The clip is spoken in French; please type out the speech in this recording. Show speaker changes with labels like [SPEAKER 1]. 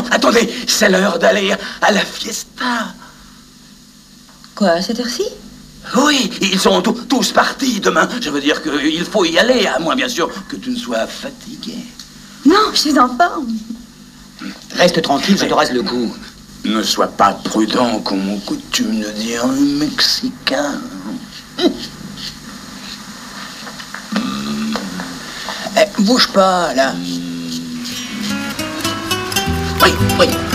[SPEAKER 1] attendez, c'est l'heure d'aller à la fiesta.
[SPEAKER 2] Quoi, à cette heure-ci?
[SPEAKER 1] Oui, ils sont tous partis demain. Je veux dire qu'il faut y aller, à moins bien sûr que tu ne sois fatigué.
[SPEAKER 2] Non, je suis en forme.
[SPEAKER 3] Reste tranquille, je te rase le cou.
[SPEAKER 1] Ne sois pas prudent, comme on coutume de dire un Mexicain.
[SPEAKER 3] Bouge pas, là.
[SPEAKER 1] Oui.